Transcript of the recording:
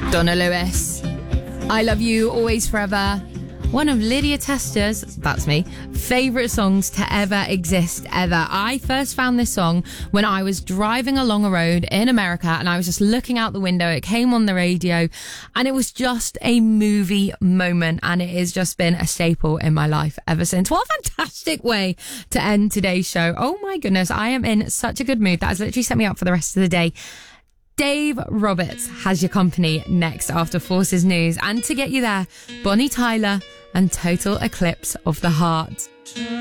Donna Lewis. I Love You, Always Forever. One of Lydia Tester's, that's me, favourite songs to ever exist ever. I first found this song when I was driving along a road in America and I was just looking out the window. It came on the radio and it was just a movie moment, and it has just been a staple in my life ever since. What a fantastic way to end today's show. Oh my goodness, I am in such a good mood. That has literally set me up for the rest of the day. Dave Roberts has your company next after Forces News. And to get you there, Bonnie Tyler and Total Eclipse of the Heart.